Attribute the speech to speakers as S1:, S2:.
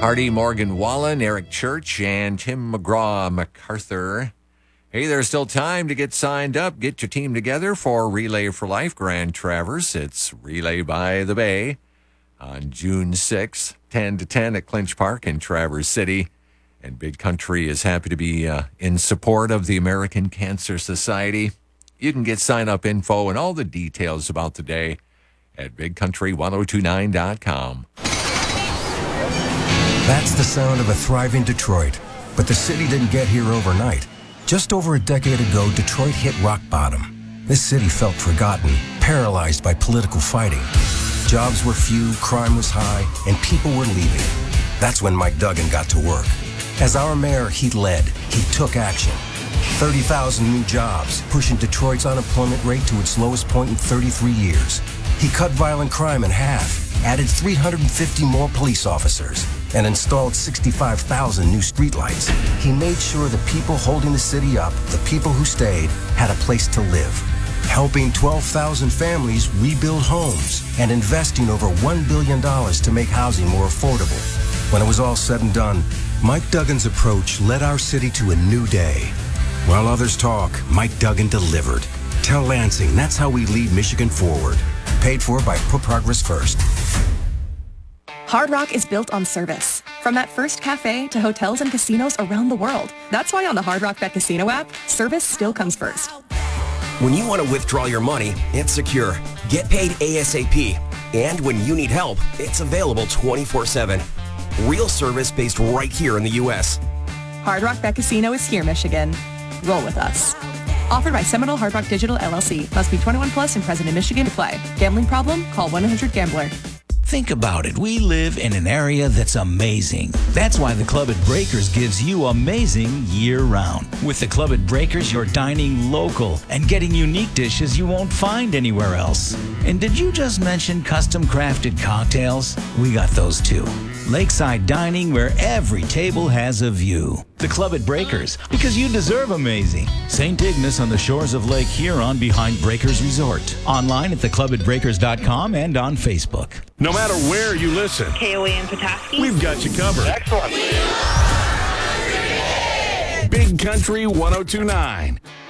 S1: Hardy, Morgan Wallen, Eric Church, and Tim McGraw-MacArthur. Hey, there's still time to get signed up. Get your team together for Relay for Life Grand Traverse. It's Relay by the Bay on June 6th, 10 to 10 at Clinch Park in Traverse City. And Big Country is happy to be in support of the American Cancer Society. You can get sign-up info and all the details about the day at bigcountry1029.com.
S2: That's the sound of a thriving Detroit. But the city didn't get here overnight. Just over a decade ago, Detroit hit rock bottom. This city felt forgotten, paralyzed by political fighting. Jobs were few, crime was high, and people were leaving. That's when Mike Duggan got to work. As our mayor, he led, he took action. 30,000 new jobs, pushing Detroit's unemployment rate to its lowest point in 33 years. He cut violent crime in half, added 350 more police officers, and installed 65,000 new streetlights. He made sure the people holding the city up, the people who stayed, had a place to live. Helping 12,000 families rebuild homes and investing over $1 billion to make housing more affordable. When it was all said and done, Mike Duggan's approach led our city to a new day. While others talk, Mike Duggan delivered. Tell Lansing that's how we lead Michigan forward. Paid for by Put Progress First.
S3: Hard Rock is built on service. From that first cafe to hotels and casinos around the world. That's why on the Hard Rock Bet Casino app, service still comes first.
S4: When you want to withdraw your money, it's secure. Get paid ASAP. And when you need help, it's available 24/7. Real service based right here in the U.S.
S3: Hard Rock Bet Casino is here, Michigan. Roll with us. Offered by Seminole Hard Rock Digital LLC. Must be 21 plus and present in Michigan to play. Gambling problem? Call 1-800-GAMBLER.
S5: Think about it. We live in an area that's amazing. That's why the Club at Breakers gives you amazing year-round. With the Club at Breakers, you're dining local and getting unique dishes you won't find anywhere else. And did you just mention custom-crafted cocktails? We got those too. Lakeside dining where every table has a view. The Club at Breakers, because you deserve amazing. St. Ignace on the shores of Lake Huron behind Breakers Resort. Online at theclubadbreakers.com and on Facebook.
S6: No matter where you listen,
S7: KOAN Petoskey,
S6: we've got you covered.
S7: Excellent.
S6: Big Country 1029.